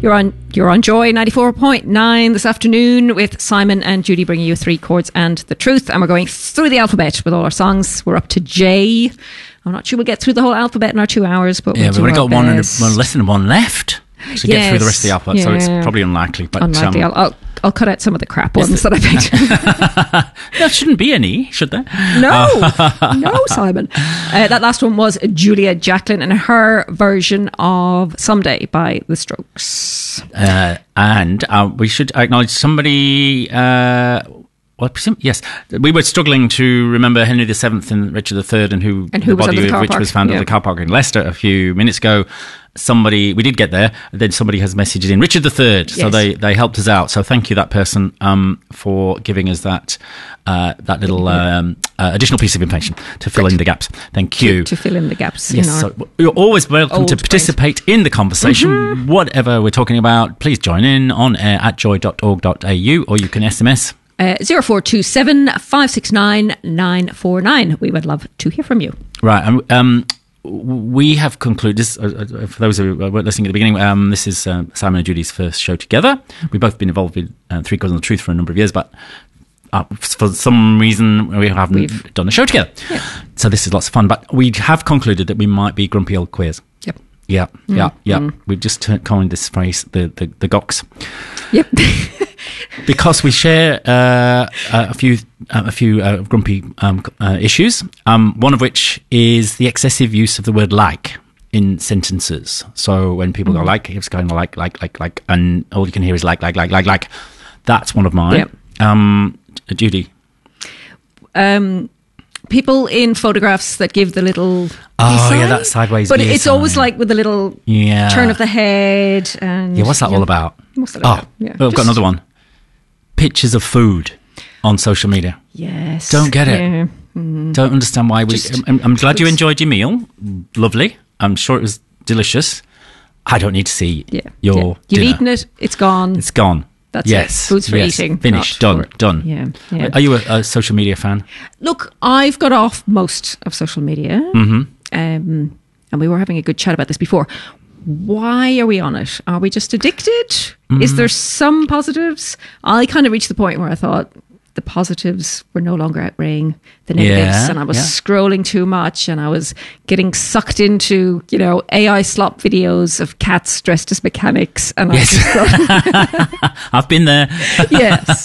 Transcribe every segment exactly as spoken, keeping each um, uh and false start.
You're on you're on Joy ninety-four point nine this afternoon with Simon and Judy bringing you Three Chords and the Truth. And we're going through the alphabet with all our songs. We're up to J. I'm not sure we'll get through the whole alphabet in our two hours, but yeah, we'll we've only got one, and, best. one less than one left to Yes, get through the rest of the alphabet, yeah. so it's probably unlikely. But Unlikely. um, I'll, I'll, I'll cut out some of the crap ones that I picked. there shouldn't be any, should there? No, no, Simon. Uh, that last one was Julia Jacklin and her version of Someday by The Strokes. Uh, and uh, we should acknowledge somebody. Uh, well, presume, yes, we were struggling to remember Henry the Seventh and Richard the Third, and who, And who the was body under the of car which park. was found Yeah. at the car park in Leicester a few minutes ago. Somebody, we did get there. Then somebody has messaged in Richard the Third, so Yes. they they helped us out. So thank you, that person, um, for giving us that uh, that little um, uh, additional piece of information to fill in the gaps. Thank you. To fill in the gaps. Yes, in our so you're always welcome old to phrase. participate in the conversation. Mm-hmm. Whatever we're talking about, please join in on air at joy dot org dot a u, or you can S M S. Uh, zero four two seven five six nine nine four nine. We would love to hear from you. Right. Um, um, we have concluded this, uh, uh, for those who weren't listening at the beginning, um, this is uh, Simon and Judy's first show together. We've both been involved with uh, Three Chords and the Truth for a number of years, but uh, for some reason we haven't We've- done a show together. Yeah. So this is lots of fun, but we have concluded that we might be grumpy old queers. Yep. Yeah, yeah, Mm, yeah. mm. We've just t- coined this phrase, the, the, the gox. Yep. Because we share uh, a few uh, a few uh, grumpy um, uh, issues, um, one of which is the excessive use of the word like in sentences. So when people go like, it's going like, like, like, like, and all you can hear is like, like, like, like, like. That's one of mine. Yep. Um, Judy. um, people in photographs that give the little Oh, sign, yeah, that sideways but V it's sign. always like with the little Yeah. turn of the head. And Yeah, what's that yeah. all about? What's that Oh, about? Yeah, well, I've got just- another one. Pictures of food on social media. Yes. Don't get it. Yeah. Don't understand why we. Just- I'm, I'm glad you it's- enjoyed your meal. Lovely. I'm sure it was delicious. I don't need to see Yeah. your yeah. You've dinner. eaten it. It's gone. It's gone. That's yes. it. Food's for yes. eating. Finished. not Done. for- Done. Yeah. yeah. Are you a, a social media fan? Look, I've got off most of social media. Mm-hmm. Um, and we were having a good chat about this before. Why are we on it? Are we just addicted? Mm. Is there some positives? I kind of reached the point where I thought the positives were no longer outweighing the negatives, Yeah, and I was yeah. scrolling too much, and I was getting sucked into, you know, A I slop videos of cats dressed as mechanics, and Yes. I just thought, I've been there. yes.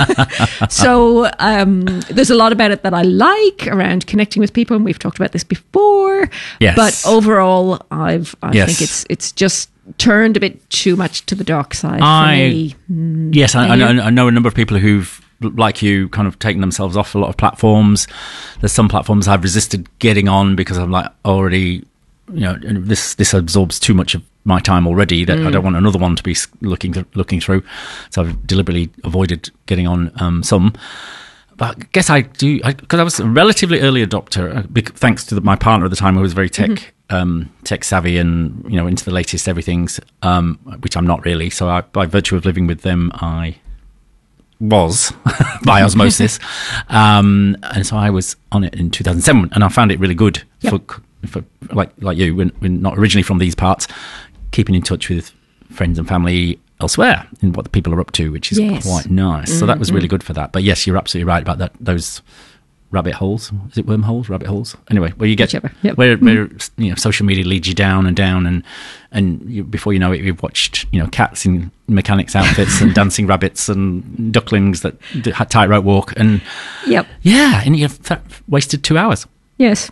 So um, there's a lot about it that I like around connecting with people, and we've talked about this before. Yes. But overall, I've I Yes. think it's it's just turned a bit too much to the dark side I- for me. Mm. Yes, I, I, And know, you? I know a number of people who've, like you, kind of taken themselves off a lot of platforms. There's some platforms I've resisted getting on because I'm like already, you know, this this absorbs too much of my time already that Mm. I don't want another one to be s- looking th- looking through. So I've deliberately avoided getting on um, some. But I guess I do, because I, I was a relatively early adopter, uh, bec- thanks to the, my partner at the time who was very tech Mm-hmm. um, tech savvy and, you know, into the latest everythings, um, which I'm not really. So I, by virtue of living with them, I was by osmosis. Um, and so I was on it in two thousand seven, and I found it really good Yep. for, for like like you, when, when not originally from these parts, keeping in touch with friends and family elsewhere in what the people are up to, which is Yes. quite nice. So that was really good for that. But yes, you're absolutely right about that. Those rabbit holes, is it wormholes, rabbit holes? Anyway, where you get Whichever, yep. where, where you know, social media leads you down and down, and and you, before you know it, you've watched, you know, cats in mechanics outfits and dancing rabbits and ducklings that do a tightrope walk, and Yep. yeah, and you've th- wasted two hours. Yes.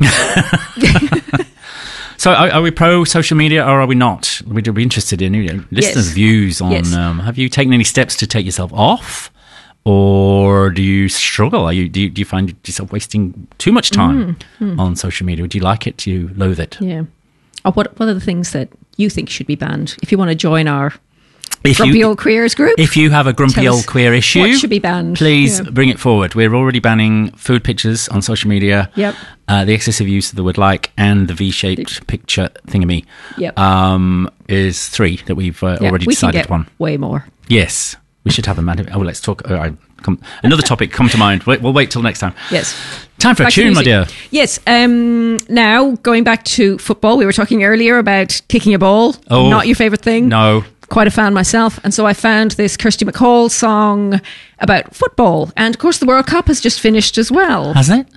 So are, are we pro social media or are we not? We'd be interested in, you know, listeners' Yes. views on. Yes. Um, have you taken any steps to take yourself off, or do you struggle? Are you do you, do you find yourself wasting too much time on social media? Do you like it? Do you loathe it? Yeah. Or what what are the things that you think should be banned? If you want to join our If Grumpy you Old Queers group, if you have a grumpy tell us old queer issue, what should be banned. please Yeah. bring it forward. We're already banning food pictures on social media. Yep. Uh, the excessive use of the word like and the V-shaped picture thingamy. Yep. Um, is three that we've uh, Yeah, already we can decided get upon. way more. Yes, we should have a man. Oh, let's talk. Uh, I come, another topic come to mind. Wait, we'll wait till next time. Yes. Time for Back a to tune, my music. dear. Yes. Um, now, going back to football, we were talking earlier about kicking a ball. Oh, Not your favourite thing. No, quite a fan myself, and so I found this Kirsty MacColl song about football. And of course, the World Cup has just finished as well. Has it?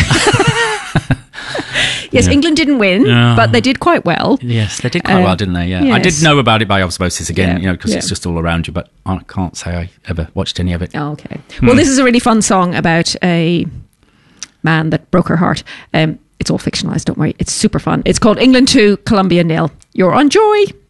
Yes, Yeah. England didn't win, Oh. but they did quite well. Yes, they did quite Uh, well, didn't they? Yeah, I did yes. know about it by osmosis again, Yeah, you know, because yeah. it's just all around you. But I can't say I ever watched any of it. Oh, okay. Well, this is a really fun song about a man that broke her heart. Um, it's all fictionalized, don't worry. It's super fun. It's called England two, Colombia nil. You're on Joy.